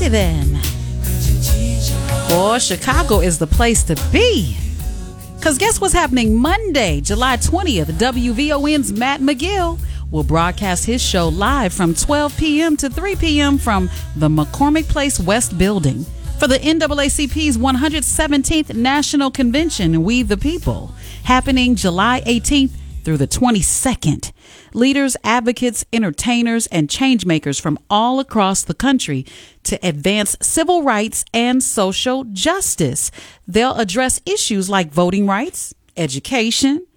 Alrighty then. Boy, Chicago is the place to be. Because guess what's happening Monday, July 20th? WVON's Matt McGill will broadcast his show live from 12 p.m. to 3 p.m. from the McCormick Place West building for the NAACP's 117th National Convention, We the People, happening July 18th through the 22nd. Leaders, advocates, entertainers, and changemakers from all across the country to advance civil rights and social justice. They'll address issues like voting rights, education,